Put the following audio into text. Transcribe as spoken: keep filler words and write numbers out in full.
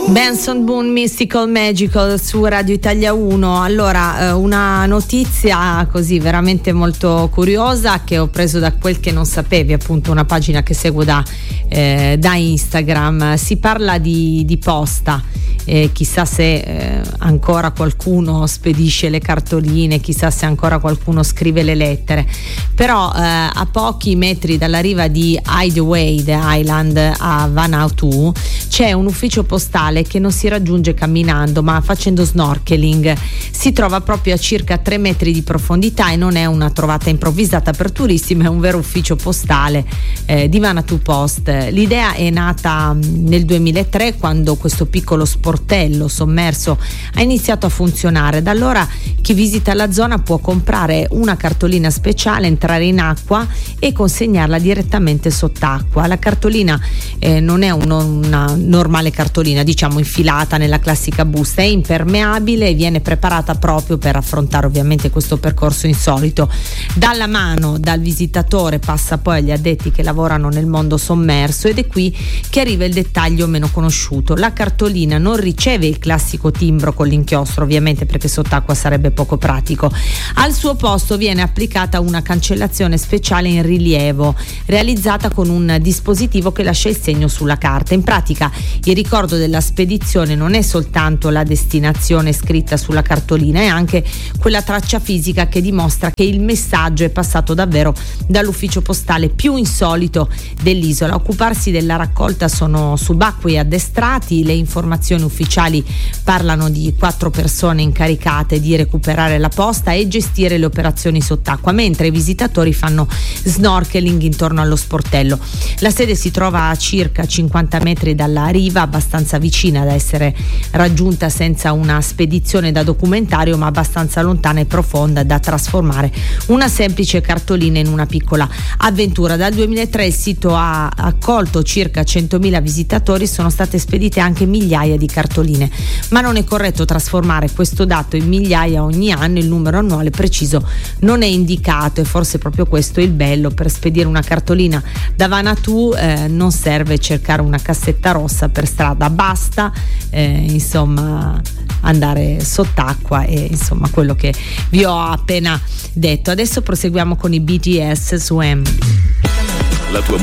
Benson Boone, Mystical Magical su Radio Italia uno. Allora, una notizia così veramente molto curiosa che ho preso da quel che non sapevi, appunto una pagina che seguo da, eh, da Instagram. Si parla di, di posta, eh, chissà se eh, ancora qualcuno spedisce le cartoline, chissà se ancora qualcuno scrive le lettere, però eh, a pochi metri dalla riva di Hideaway Island a Vanuatu c'è un ufficio postale che non si raggiunge camminando ma facendo snorkeling. Si trova proprio a circa tre metri di profondità e non è una trovata improvvisata per turisti, ma è un vero ufficio postale eh, di Vanuatu Post. L'idea è nata nel duemilatré, quando questo piccolo sportello sommerso ha iniziato a funzionare. Da allora chi visita la zona può comprare una cartolina speciale, entrare in acqua e consegnarla direttamente sott'acqua. La cartolina eh, non è uno, una normale cartolina, diciamo infilata nella classica busta, è impermeabile e viene preparata proprio per affrontare ovviamente questo percorso insolito. Dalla mano dal visitatore passa poi agli addetti che lavorano nel mondo sommerso, ed è qui che arriva il dettaglio meno conosciuto. La cartolina non riceve il classico timbro con l'inchiostro, ovviamente, perché sott'acqua sarebbe poco pratico. Al suo posto viene applicata una cancellazione speciale in rilievo, realizzata con un dispositivo che lascia il segno sulla carta. In pratica il ricordo della spedizione non è soltanto la destinazione scritta sulla cartolina, è anche quella traccia fisica che dimostra che il messaggio è passato davvero dall'ufficio postale più insolito dell'isola. A occuparsi della raccolta sono subacquei addestrati. Le informazioni ufficiali parlano di quattro persone incaricate di recuperare la posta e gestire le operazioni sott'acqua, mentre i visitatori fanno snorkeling intorno allo sportello. La sede si trova a circa cinquanta metri dalla riva, abbastanza vicina da essere raggiunta senza una spedizione da documentario, ma abbastanza lontana e profonda da trasformare una semplice cartolina in una piccola avventura. Dal duemilatré il sito ha accolto circa centomila visitatori, sono state spedite anche migliaia di cartoline, ma non è corretto trasformare questo dato in migliaia ogni anno. Il numero annuale preciso non è indicato, e forse proprio questo è il bello: per spedire una cartolina da Vanuatu eh, non serve cercare una cassetta rossa per strada, basta eh, insomma andare sott'acqua e insomma quello che vi ho appena detto. Adesso proseguiamo con i B T S Swim. La tua